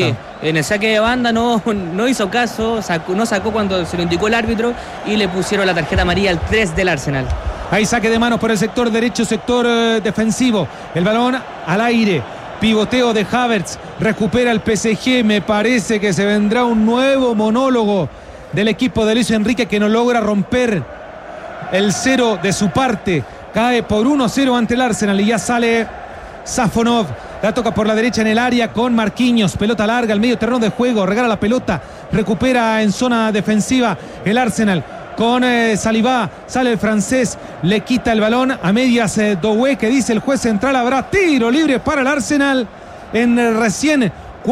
Sí, en el saque de banda no hizo caso, no sacó cuando se lo indicó el árbitro y le pusieron la tarjeta amarilla al 3 del Arsenal. Hay saque de manos por el sector derecho, sector defensivo. El balón al aire. Pivoteo de Havertz. Recupera el PSG. Me parece que se vendrá un nuevo monólogo del equipo de Luis Enrique, que no logra romper el cero de su parte. Cae por 1-0 ante el Arsenal y ya sale Safonov. La toca por la derecha en el área con Marquinhos. Pelota larga al medio terreno de juego. Regala la pelota. Recupera en zona defensiva el Arsenal. Con Saliba, sale el francés, le quita el balón a medias Doué, que dice el juez central, habrá tiro libre para el Arsenal en recién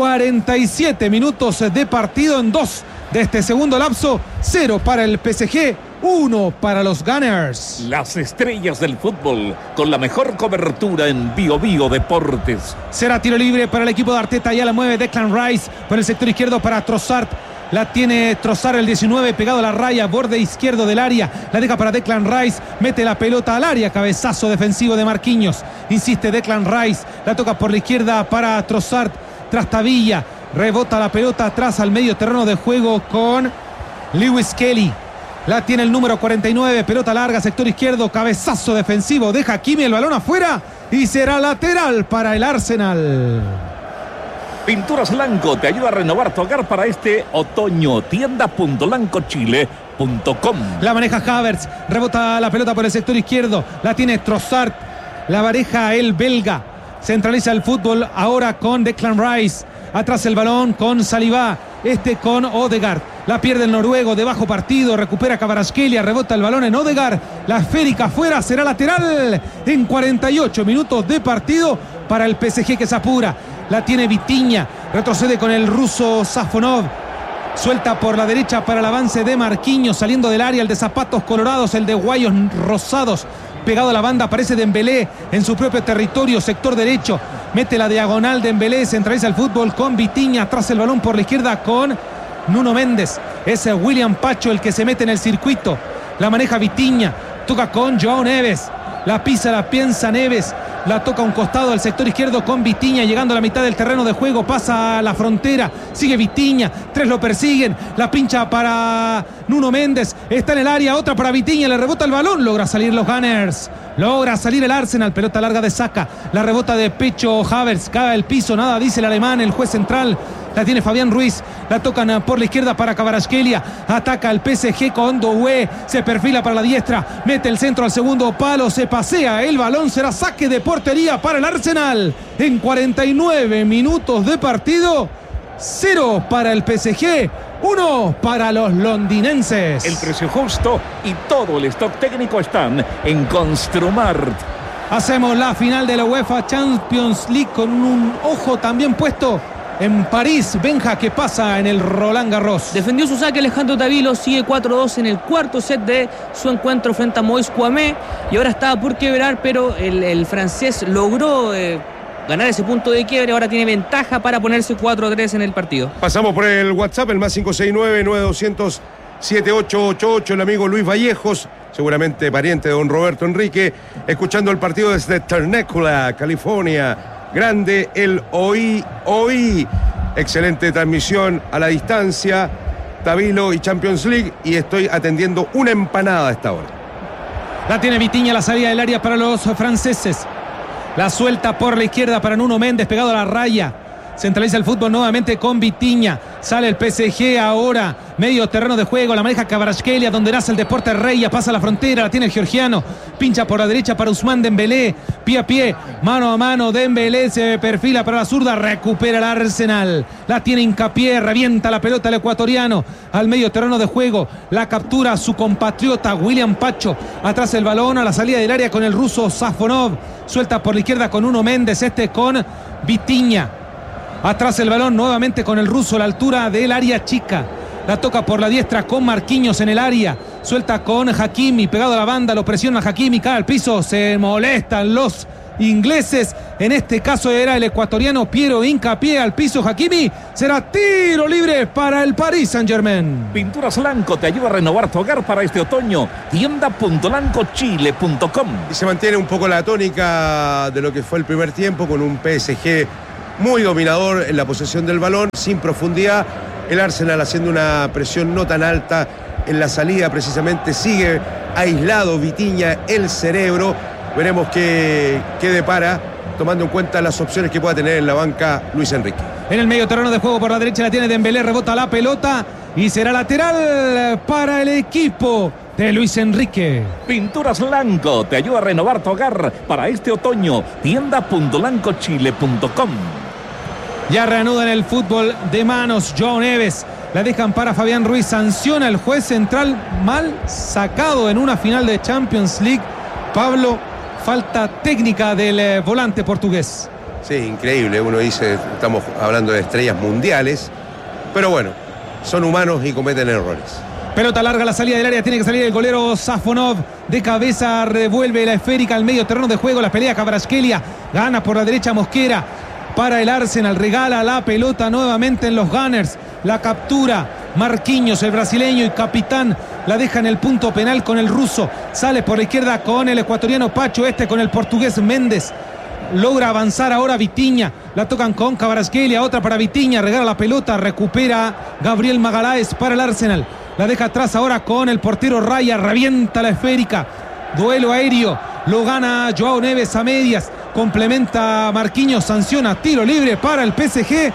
47 minutos de partido, en 2 de este segundo lapso. 0 para el PSG, 1 para los Gunners. Las estrellas del fútbol con la mejor cobertura en Bio Deportes. Será tiro libre para el equipo de Arteta, ya la mueve Declan Rice por el sector izquierdo para Trossard. La tiene Trossard, el 19, pegado a la raya, borde izquierdo del área. La deja para Declan Rice, mete la pelota al área, cabezazo defensivo de Marquinhos. Insiste Declan Rice, la toca por la izquierda para Trossard. Trastavilla, rebota la pelota atrás al medio terreno de juego con Lewis Kelly. La tiene el número 49, pelota larga, sector izquierdo, cabezazo defensivo de Hakimi, el balón afuera y será lateral para el Arsenal. Pinturas Lanco te ayuda a renovar tu hogar para este otoño. Tienda.lancochile.com. La maneja Havertz, rebota la pelota por el sector izquierdo, la tiene Trossard, la pareja el belga. Centraliza el fútbol ahora con Declan Rice. Atrás el balón con Saliba, con Odegaard. La pierde el noruego de bajo partido, recupera Kvaratskhelia, rebota el balón en Odegaard. La esférica afuera, será lateral en 48 minutos de partido para el PSG, que se apura. La tiene Vitinha, retrocede con el ruso Safonov. Suelta por la derecha para el avance de Marquinhos, saliendo del área, el de zapatos colorados, el de guayos rosados. Pegado a la banda aparece Dembélé en su propio territorio, sector derecho. Mete la diagonal Dembélé, centraliza el fútbol con Vitinha. Tras el balón por la izquierda con Nuno Méndez. Es William Pacho el que se mete en el circuito. La maneja Vitinha, toca con Joao Neves. La pisa, la piensa Neves. La toca a un costado al sector izquierdo con Vitinha, llegando a la mitad del terreno de juego, pasa a la frontera, sigue Vitinha, 3 lo persiguen, la pincha para Nuno Méndez, está en el área, otra para Vitinha, le rebota el balón, logra salir los Gunners, logra salir el Arsenal, pelota larga de Saka, la rebota de pecho Havertz, cae al piso, nada dice el alemán, el juez central. La tiene Fabián Ruiz, la tocan por la izquierda para Kvaratskhelia, ataca el PSG con Doué, se perfila para la diestra, mete el centro al segundo palo, se pasea, el balón será saque de portería para el Arsenal. En 49 minutos de partido, 0 para el PSG, 1 para los londinenses. El precio justo y todo el stock técnico están en Construmart. Hacemos la final de la UEFA Champions League con un ojo también puesto en París. Benja, que pasa en el Roland Garros. Defendió su saque Alejandro Tavilo, sigue 4-2 en el cuarto set de su encuentro frente a Moïse Kouamé y ahora estaba por quebrar, pero el francés logró ganar ese punto de quiebre. Ahora tiene ventaja para ponerse 4-3 en el partido. Pasamos por el WhatsApp, el más 569-9200-7888. El amigo Luis Vallejos, seguramente pariente de don Roberto Enrique, escuchando el partido desde Temecula, California. Grande el OI. Excelente transmisión a la distancia. Tavilo y Champions League. Y estoy atendiendo una empanada a esta hora. La tiene Vitinha, la salida del área para los franceses. La suelta por la izquierda para Nuno Méndez, pegado a la raya. Centraliza el fútbol nuevamente con Vitinha. Sale el PSG ahora. Medio terreno de juego. La maneja Kvaratskhelia, donde nace el deporte Rey. Pasa la frontera. La tiene el georgiano. Pincha por la derecha para Ousmane Dembélé. Pie a pie. Mano a mano. Dembélé se perfila para la zurda. Recupera el Arsenal. La tiene Hincapié. Revienta la pelota el ecuatoriano. Al medio terreno de juego. La captura su compatriota William Pacho. Atrás el balón a la salida del área con el ruso Safonov. Suelta por la izquierda con Nuno Méndez. Con Vitinha. Atrás el balón nuevamente con el ruso a la altura del área chica. La toca por la diestra con Marquinhos en el área. Suelta con Hakimi, pegado a la banda, lo presiona Hakimi, cae al piso, se molestan los ingleses. En este caso era el ecuatoriano Piero Hincapié al piso. Hakimi, será tiro libre para el Paris Saint-Germain. Pinturas Lanco te ayuda a renovar tu hogar para este otoño. Tienda.lancochile.com. Y se mantiene un poco la tónica de lo que fue el primer tiempo, con un PSG muy dominador en la posesión del balón, sin profundidad. El Arsenal haciendo una presión no tan alta en la salida, precisamente sigue aislado Vitinha, el cerebro. Veremos qué depara, tomando en cuenta las opciones que pueda tener en la banca Luis Enrique. En el medio terreno de juego por la derecha la tiene Dembélé, rebota la pelota y será lateral para el equipo de Luis Enrique. Pinturas Lanco te ayuda a renovar tu hogar para este otoño. Tienda.lancochile.com. Ya reanudan el fútbol de manos. Joao Neves la dejan para Fabián Ruiz. Sanciona el juez central, mal sacado en una final de Champions League. Pablo, falta técnica del volante portugués. Sí, increíble. Uno dice, estamos hablando de estrellas mundiales, pero bueno, son humanos y cometen errores. Pelota larga, la salida del área, tiene que salir el golero Safonov. De cabeza revuelve la esférica al medio terreno de juego. La pelea Kvaratskhelia, gana por la derecha Mosquera. Para el Arsenal, regala la pelota nuevamente en los Gunners. La captura Marquinhos, el brasileño y capitán. La deja en el punto penal con el ruso. Sale por la izquierda con el ecuatoriano Pacho, con el portugués Méndez. Logra avanzar ahora Vitinha. La tocan con Kvaratskhelia, otra para Vitinha. Regala la pelota, recupera Gabriel Magalhães para el Arsenal. La deja atrás ahora con el portero Raya. Revienta la esférica. Duelo aéreo. Lo gana Joao Neves a medias. Complementa Marquinhos. Sanciona tiro libre para el PSG.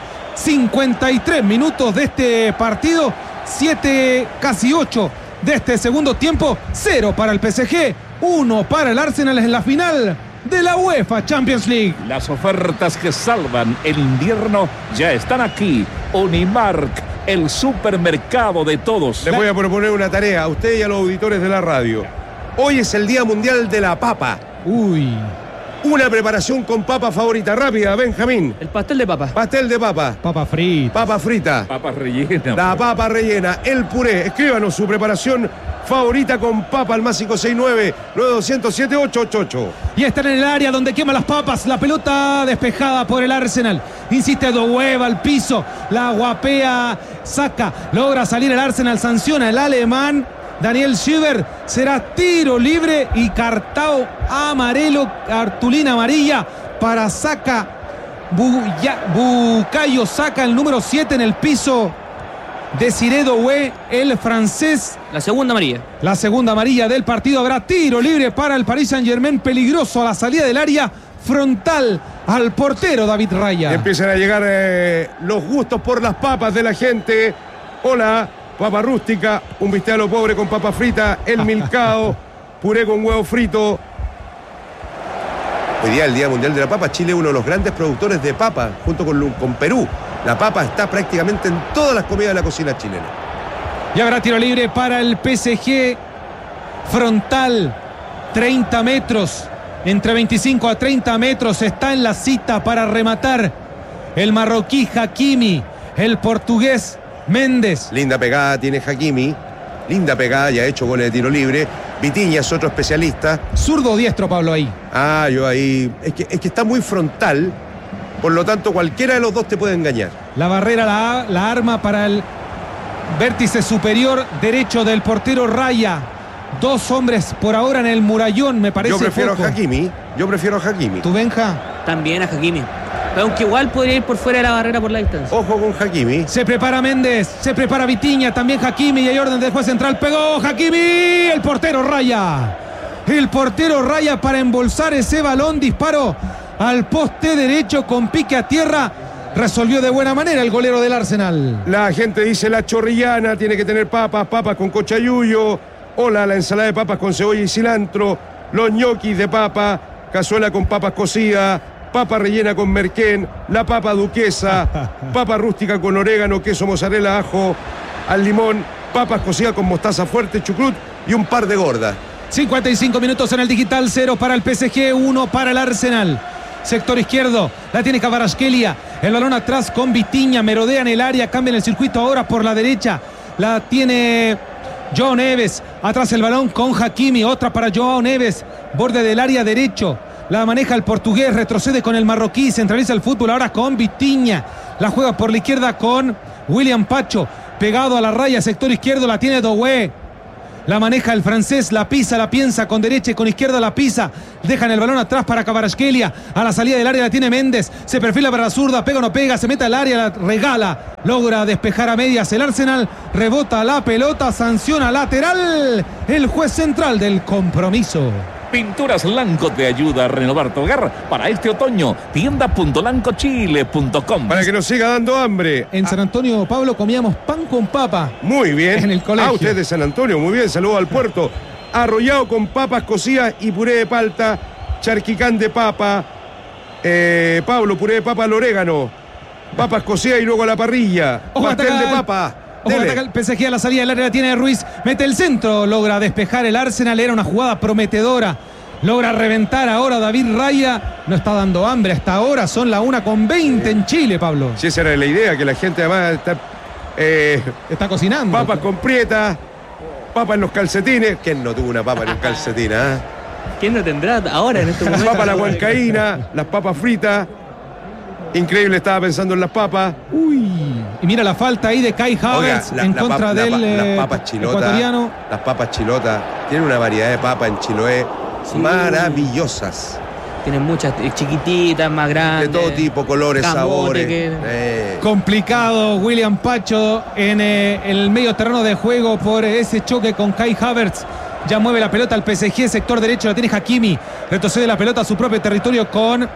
53 minutos de este partido. 7, casi 8 de este segundo tiempo. 0 para el PSG. 1 para el Arsenal en la final de la UEFA Champions League. Las ofertas que salvan el invierno ya están aquí. Unimark, el supermercado de todos. Les voy a proponer una tarea a usted y a los auditores de la radio. Hoy es el Día Mundial de la Papa. Uy. Una preparación con papa favorita, rápida, Benjamín. El pastel de papa. Pastel de papa. Papa frita. Papa frita. Papas rellenas. La papa rellena, el puré. Escríbanos su preparación favorita con papa al más 569-9207-888. Y está en el área donde quema las papas. La pelota despejada por el Arsenal. Insiste Doué, al piso. La guapea, saca. Logra salir el Arsenal. Sanciona el alemán Daniel Schieber. Será tiro libre y cartao amarelo. Cartulina amarilla para Saka. Bukayo Saka, el número 7 en el piso. Desiré Doué, el francés. La segunda amarilla. La segunda amarilla del partido. Habrá tiro libre para el Paris Saint-Germain. Peligroso a la salida del área. Frontal al portero David Raya. Empiezan a llegar los gustos por las papas de la gente. Hola, papa rústica, un bistec a lo pobre con papa frita, el milcao, puré con huevo frito. Hoy día, el Día Mundial de la Papa, Chile es uno de los grandes productores de papa, junto con Perú. La papa está prácticamente en todas las comidas de la cocina chilena. Y habrá tiro libre para el PSG. Frontal, 30 metros. Entre 25 a 30 metros está en la cita para rematar el marroquí Hakimi, el portugués Méndez. Linda pegada tiene Hakimi. Linda pegada, ya ha hecho goles de tiro libre. Vitinha es otro especialista. ¿Zurdo o diestro, Pablo, ahí? Yo ahí. Es que está muy frontal. Por lo tanto, cualquiera de los dos te puede engañar. La barrera la arma para el vértice superior derecho del portero Raya. Dos hombres por ahora en el murallón, me parece. Yo prefiero poco. a Hakimi. ¿Tú, Benja? También a Hakimi. Aunque igual podría ir por fuera de la barrera por la distancia. Ojo con Hakimi. Se prepara Méndez, se prepara Vitinha, también Hakimi, y hay orden del juez central. Pegó Hakimi, el portero Raya. El portero Raya para embolsar ese balón. Disparó al poste derecho con pique a tierra. Resolvió de buena manera el golero del Arsenal. La gente dice la chorrillana tiene que tener papas con cochayuyo. Hola, la ensalada de papas con cebolla y cilantro. Los ñoquis de papa, cazuela con papas cocidas, papa rellena con merquén, la papa duquesa, papa rústica con orégano, queso, mozzarella, ajo, al limón, papas cocidas con mostaza fuerte, chucrut y un par de gordas. 55 minutos en el digital, 0 para el PSG, 1 para el Arsenal. Sector izquierdo, la tiene Kvaratskhelia. El balón atrás con Vitinha, merodea en el área, cambia en el circuito ahora por la derecha. La tiene Joao Neves, atrás el balón con Hakimi, otra para Joao Neves, borde del área derecho. La maneja el portugués, retrocede con el marroquí, centraliza el fútbol ahora con Vitinha. La juega por la izquierda con William Pacho, pegado a la raya, sector izquierdo, la tiene Doué. La maneja el francés, la pisa, la piensa con derecha y con izquierda la pisa. Dejan el balón atrás para Kvaratskhelia. A la salida del área la tiene Méndez. Se perfila para la zurda, pega o no pega, se mete al área, la regala. Logra despejar a medias el Arsenal. Rebota la pelota, sanciona lateral. El juez central del compromiso. Pinturas Lanco te ayuda a renovar tu hogar para este otoño. Tienda.lancochile.com. Para que nos siga dando hambre. En San Antonio, Pablo, comíamos pan con papa. Muy bien. En el colegio. Usted de San Antonio, muy bien. Saludo al puerto. Arrollado con papas cocidas y puré de palta. Charquicán de papa. Pablo, puré de papa al orégano. Papas cocidas y luego a la parrilla. Pastel de papa. Ojo, ataca el PSG a la salida del área, la tiene Ruiz, mete el centro, logra despejar el Arsenal, era una jugada prometedora, logra reventar ahora David Raya, no está dando hambre hasta ahora, son la 1:20 en Chile, Pablo. Sí, esa era la idea, que la gente además está cocinando. Papas con prieta, papas en los calcetines. ¿Quién no tuvo una papa en un calcetín? ¿Quién no tendrá ahora en este momento? Las papas a la huancaína, las papas fritas. Increíble, estaba pensando en las papas. Uy, y mira la falta ahí de Kai Havertz en contra del las papas chilotas, ecuatoriano. Las papas chilotas, tienen una variedad de papas en Chiloé maravillosas. Tienen muchas chiquititas, más grandes. De todo tipo, colores, camote, sabores. Complicado William Pacho en el medio terreno de juego por ese choque con Kai Havertz. Ya mueve la pelota al PSG, sector derecho, la tiene Hakimi. Retrocede la pelota a su propio territorio con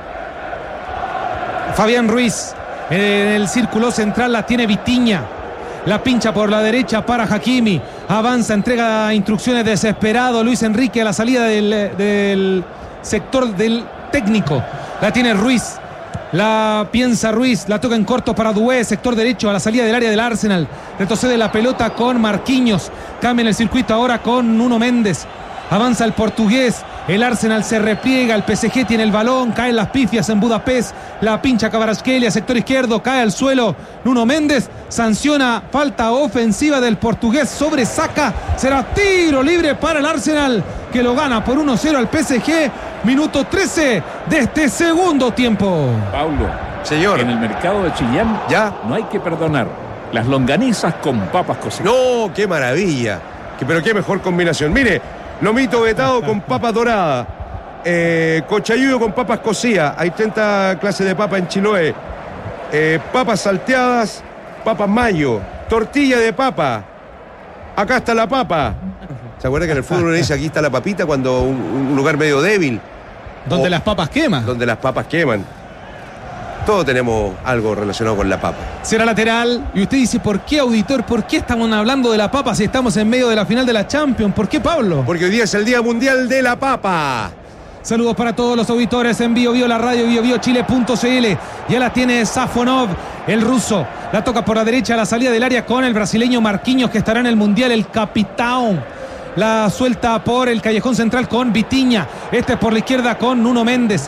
Fabián Ruiz. En el círculo central la tiene Vitinha. La pincha por la derecha para Hakimi. Avanza, entrega instrucciones desesperado Luis Enrique a la salida del sector del técnico. La tiene Ruiz. La piensa Ruiz. La toca en corto para Doué, sector derecho a la salida del área del Arsenal. Retrocede la pelota con Marquinhos. Cambia en el circuito ahora con Nuno Méndez. Avanza el portugués. El Arsenal se repliega, el PSG tiene el balón, caen las pifias en Budapest, la pincha Kvaratskhelia, sector izquierdo, cae al suelo Nuno Méndez, sanciona falta ofensiva del portugués sobre Saka, será tiro libre para el Arsenal, que lo gana por 1-0 al PSG, minuto 13 de este segundo tiempo. Paulo, señor, en el mercado de Chillán ya no hay que perdonar. Las longanizas con papas cocidas. No, qué maravilla, pero qué mejor combinación. Mire, lomito vetado con papa dorada, cochayuyo con papas cocidas. Hay 30 clases de papa en Chiloé. Papas salteadas, papas mayo, tortilla de papa. Acá está la papa. ¿Se acuerda que en el fútbol uno dice aquí está la papita cuando un lugar medio débil? Donde las papas queman. Donde las papas queman. Todos tenemos algo relacionado con la papa. Será lateral. Y usted dice, ¿por qué, auditor? ¿Por qué estamos hablando de la papa si estamos en medio de la final de la Champions? ¿Por qué, Pablo? Porque hoy día es el Día Mundial de la Papa. Saludos para todos los auditores en Bio la radio, BioBioChile.cl. Ya la tiene Safonov, el ruso. La toca por la derecha a la salida del área con el brasileño Marquinhos, que estará en el Mundial, el capitán. La suelta por el callejón central con Vitinha. Este por la izquierda con Nuno Méndez.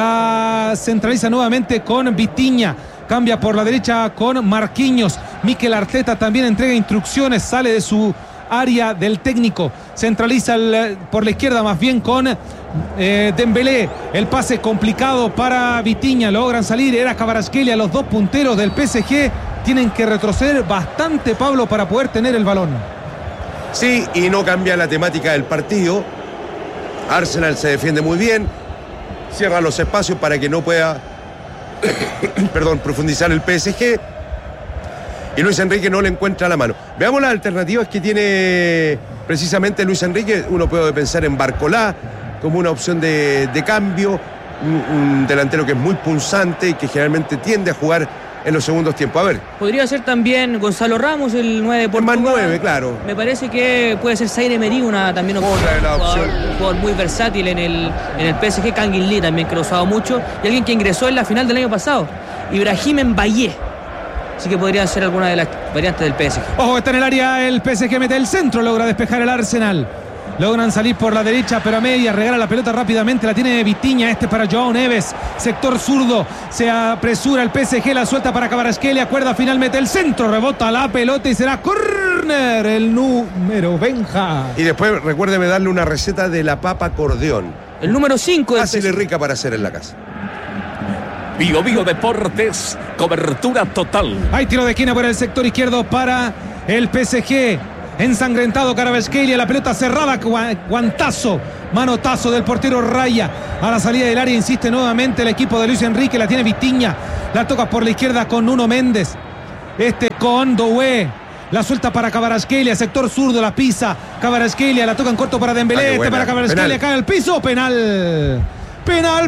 La centraliza nuevamente con Vitinha. Cambia por la derecha con Marquinhos. Mikel Arteta también entrega instrucciones. Sale de su área del técnico. Centraliza por la izquierda más bien con Dembélé. El pase complicado para Vitinha. Logran salir. Era Kvaratskhelia. Los dos punteros del PSG tienen que retroceder bastante, Pablo, para poder tener el balón. Sí, y no cambia la temática del partido. Arsenal se defiende muy bien. Cierra los espacios para que no pueda profundizar el PSG. Y Luis Enrique no le encuentra la mano. Veamos las alternativas que tiene precisamente Luis Enrique. Uno puede pensar en Barcolá como una opción de cambio. Un delantero que es muy punzante y que generalmente tiende a jugar en los segundos tiempos. A ver. Podría ser también Gonzalo Ramos, el 9 de Portugal. Más 9, claro. Me parece que puede ser Zaire Emery también otra de las opciones. Un jugador muy versátil en el PSG. Kangin Lee también, que lo ha usado mucho. Y alguien que ingresó en la final del año pasado, Ibrahim Mbaye. Así que podría ser alguna de las variantes del PSG. Ojo, está en el área, el PSG mete el centro, logra despejar el Arsenal. Logran salir por la derecha, pero a media, regala la pelota rápidamente, la tiene Vitinha, este para Joao Neves, sector zurdo, se apresura el PSG, la suelta para Kvaratskhelia, cuerda final, mete el centro, rebota la pelota y será córner, el número Benja. Y después recuérdeme darle una receta de la papa acordeón. El número 5 del fácil y rica para hacer en la casa. Bio Deportes, cobertura total. Hay tiro de esquina por el sector izquierdo para el PSG. Ensangrentado Kvaratskhelia, la pelota cerrada, guantazo, manotazo del portero Raya. A la salida del área insiste nuevamente el equipo de Luis Enrique, la tiene Vitinha, la toca por la izquierda con Nuno Méndez. Con Doué, la suelta para Kvaratskhelia, sector zurdo, la pisa Kvaratskhelia, la toca en corto para Dembélé, para Kvaratskhelia, cae al piso, penal. Penal.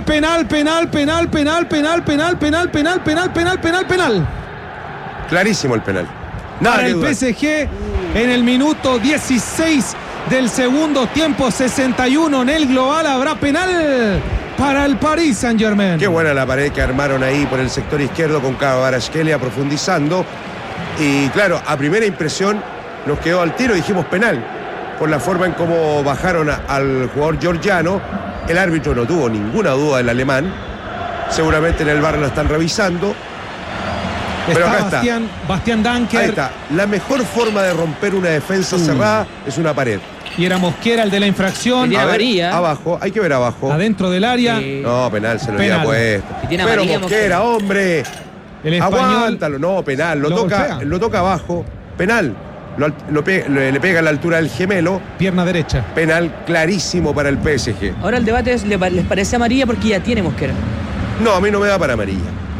Clarísimo el penal. Para el PSG en el minuto 16 del segundo tiempo, 61 en el global, habrá penal para el Paris Saint-Germain. Qué buena la pared que armaron ahí por el sector izquierdo con Kvaratskhelia profundizando. Y claro, a primera impresión nos quedó al tiro, dijimos penal, por la forma en cómo bajaron al jugador georgiano. El árbitro no tuvo ninguna duda del alemán. Seguramente en el VAR lo están revisando. Pero acá está. Bastián Danker. Ahí está. La mejor forma de romper una defensa cerrada es una pared. Y era Mosquera el de la infracción. Tiene amarilla. Abajo, hay que ver abajo. Adentro del área. No, penal, se lo había puesto. Pero Mosquera, hombre. El español. Aguántalo, no, penal. Lo toca abajo. Penal. Le pega a la altura del gemelo. Pierna derecha. Penal clarísimo para el PSG. Ahora el debate es, ¿les parece amarilla porque ya tiene Mosquera? No, a mí no me da para amarilla.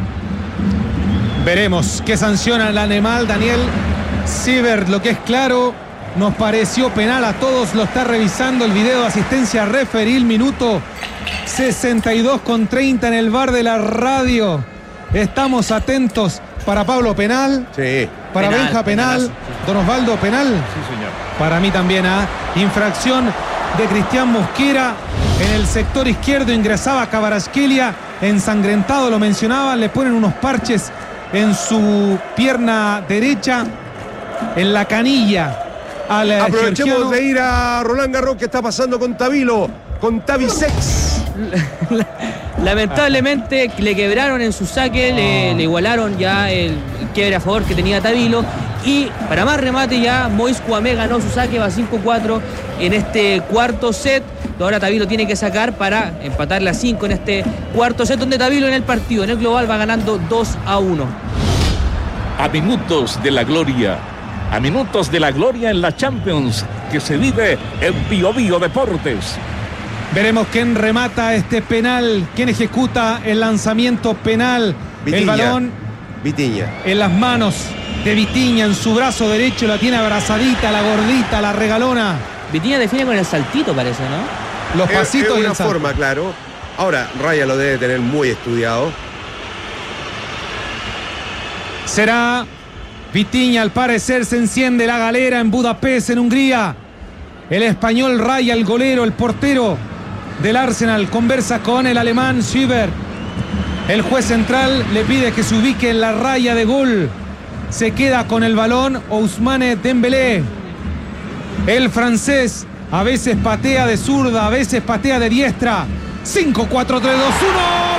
Veremos qué sanciona el animal Daniel Siebert. Lo que es claro, nos pareció penal a todos. Lo está revisando el video de asistencia referil. Minuto 62:30 en el VAR de la radio. Estamos atentos. Para Pablo, penal. Sí. Para Benja, penal. Don Osvaldo, penal. Sí, señor. Para mí también, infracción de Cristian Mosquera. En el sector izquierdo ingresaba Kvaratskhelia, ensangrentado, lo mencionaba. Le ponen unos parches en su pierna derecha, en la canilla. Aprovechemos georgiano. de ir a Roland Garros. ¿Qué está pasando con Tavilo? Con Tavisex. Lamentablemente le quebraron en su saque, le igualaron ya el quiebre a favor que tenía Tavilo. Y para más remate ya Moïse Kouamé ganó su saque, va 5-4 en este cuarto set. Ahora Tavilo tiene que sacar para empatarle a 5 en este cuarto set, donde Tavilo en el partido, en el global, va ganando 2-1. A minutos de la gloria. A minutos de la gloria en la Champions que se vive en Bio Bio Deportes. Veremos quién remata este penal, quién ejecuta el lanzamiento penal. Vitinha. El balón Vitinha. en las manos de Vitinha, en su brazo derecho, la tiene abrazadita, la gordita, la regalona. Vitinha define con el saltito, parece, ¿no? Los pasitos es y una el salto. forma, claro. Ahora, Raya lo debe tener muy estudiado. Será Vitinha, al parecer se enciende la galera en Budapest, en Hungría. El español Raya, el golero, el portero del Arsenal, conversa con el alemán Siebert. El juez central le pide que se ubique en la raya de gol. Se queda con el balón Ousmane Dembélé. El francés a veces patea de zurda, a veces patea de diestra. 5-4-3-2-1.